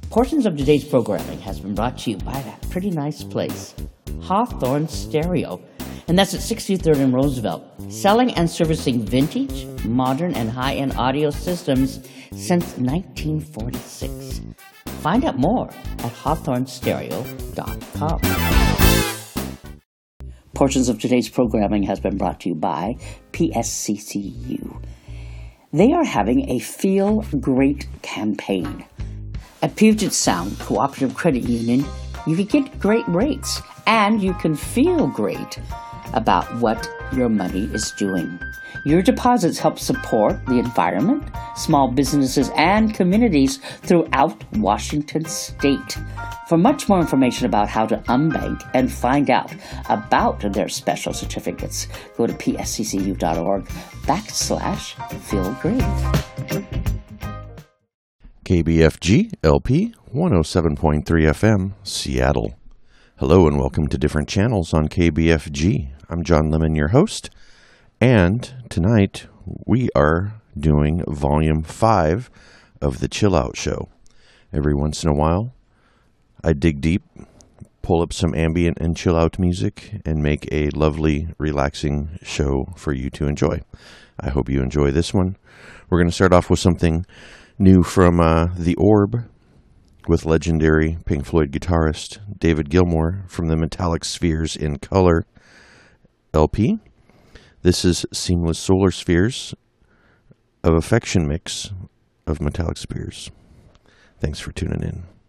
Portions of today's programming has been brought to you by that pretty nice place, Hawthorne Stereo. And that's at 63rd and Roosevelt, selling and servicing vintage, modern, and high-end audio systems since 1946. Find out more at hawthornestereo.com. Portions of today's programming has been brought to you by PSCCU. They are having a Feel Great campaign. At Puget Sound Cooperative Credit Union, you can get great rates and you can feel great about what your money is doing. Your deposits help support the environment, small businesses, and communities throughout Washington State. For much more information about how to unbank and find out about their special certificates, go to psccu.org/feelgreat. KBFG LP 107.3 FM, Seattle. Hello and welcome to Different Channels on KBFG. I'm John Lemon, your host, and tonight we are doing Volume 5 of the Chill Out Show. Every once in a while, I dig deep, pull up some ambient and chill out music, and make a lovely, relaxing show for you to enjoy. I hope you enjoy this one. We're going to start off with something new from The Orb with legendary Pink Floyd guitarist David Gilmour from the Metallic Spheres in Color LP. This is Seamless Solar Spheres of Affection mix of Metallic Spheres. Thanks for tuning in.